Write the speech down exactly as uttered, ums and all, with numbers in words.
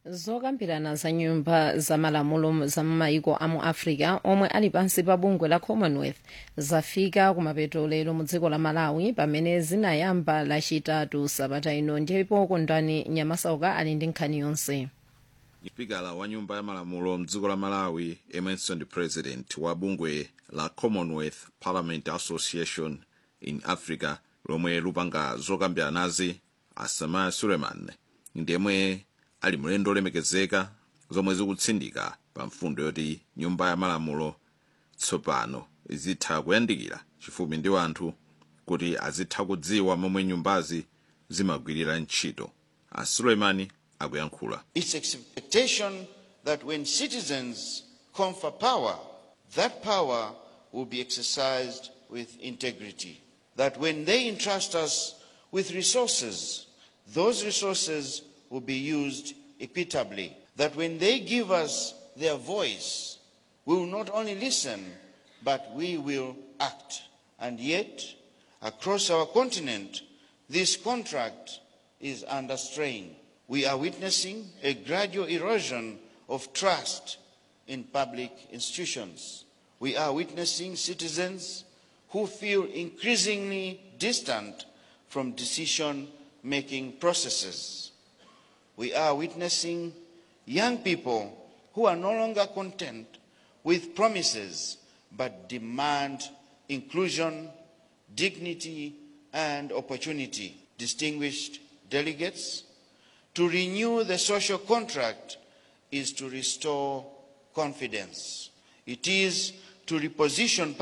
zokambirana za nyumba za malamulo za m'mayiko a mu africa omwe ali pansi pa bungwe la commonwealth zafika kumapeto lero mu dziko la malawi pamene zinayamba lachitatu sabata ino ndipo kondwani nyamasauka ali ndi nkhani yonse. Spikala wa nyumba ya malamulo mdziko la Malawi Emerson President wa bungwe la Commonwealth Parliament Association in Africa lomwe lupanga zokambiranazi Asama Suleiman ndemwe ali mulendo olemekezeka zomwe zikutsindika pa mfundo yoti nyumba ya malamulo tsopano izitha kuyandikira chifupi ndi anthu kuti azitha kudziwa momwe nyumbazi zimagwirira ntchito. A Suleiman akuyankhula. It's expectation that when citizens confer power, that power will be exercised with integrity. That when they entrust us with resources, those resources will be used equitably. That when they give us their voice, we will not only listen, but we will act. And yet, across our continent, this contract is under strain. We are witnessing a gradual erosion of trust in public institutions. We are witnessing citizens who feel increasingly distant from decision-making processes. We are witnessing young people who are no longer content with promises but demand inclusion, dignity, and opportunity. Distinguished delegates, to renew the social contract is to restore confidence. It is to reposition